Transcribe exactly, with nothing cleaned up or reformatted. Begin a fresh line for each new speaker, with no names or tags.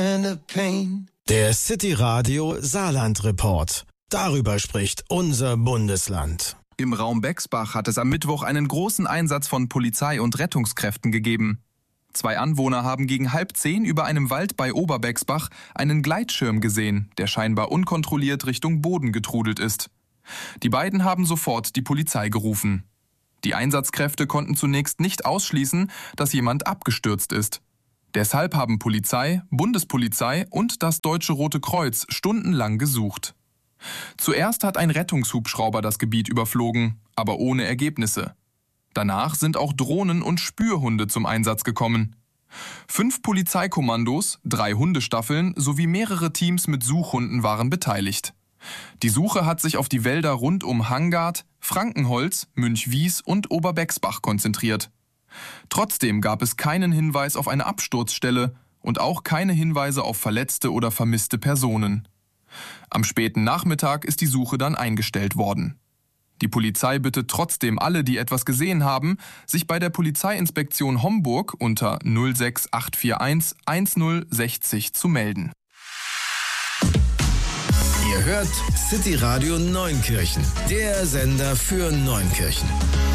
Der City Radio Saarland Report. Darüber spricht unser Bundesland.
Im Raum Bexbach hat es am Mittwoch einen großen Einsatz von Polizei und Rettungskräften gegeben. Zwei Anwohner haben gegen halb zehn über einem Wald bei Oberbexbach einen Gleitschirm gesehen, der scheinbar unkontrolliert Richtung Boden getrudelt ist. Die beiden haben sofort die Polizei gerufen. Die Einsatzkräfte konnten zunächst nicht ausschließen, dass jemand abgestürzt ist. Deshalb haben Polizei, Bundespolizei und das Deutsche Rote Kreuz stundenlang gesucht. Zuerst hat ein Rettungshubschrauber das Gebiet überflogen, aber ohne Ergebnisse. Danach sind auch Drohnen und Spürhunde zum Einsatz gekommen. Fünf Polizeikommandos, drei Hundestaffeln sowie mehrere Teams mit Suchhunden waren beteiligt. Die Suche hat sich auf die Wälder rund um Hangard, Frankenholz, Münchwies und Oberbexbach konzentriert. Trotzdem gab es keinen Hinweis auf eine Absturzstelle und auch keine Hinweise auf verletzte oder vermisste Personen. Am späten Nachmittag ist die Suche dann eingestellt worden. Die Polizei bittet trotzdem alle, die etwas gesehen haben, sich bei der Polizeiinspektion Homburg unter null sechs acht vier eins eins null sechs null zu melden.
Ihr hört City Radio Neunkirchen, der Sender für Neunkirchen.